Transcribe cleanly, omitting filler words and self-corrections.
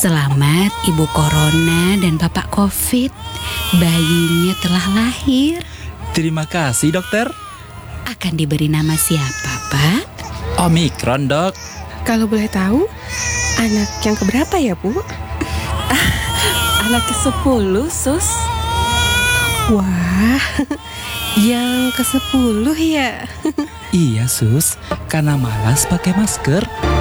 Selamat Ibu Corona dan Bapak Covid. Bayinya telah lahir. Terima kasih, dokter. Akan diberi nama siapa, Pak? Omikron, dok. Kalau boleh tahu, anak yang keberapa ya, Bu? Anak ke-10, Sus. Wah, yang ke-10 ya? Iya, Sus. Karena malas pakai masker.